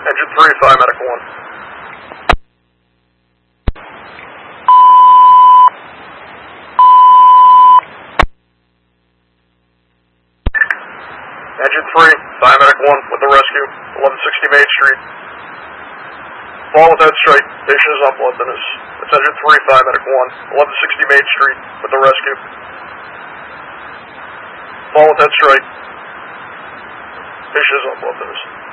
Engine 3, Fire Medic 1. Engine 3, Fire Medic 1 with the rescue, 1160 Main Street. Fall with head strike, patient is on blood thinners. It's Engine 3, Fire Medic 1, 1160 Main Street with the rescue. Fall with head strike, patient is on blood thinners.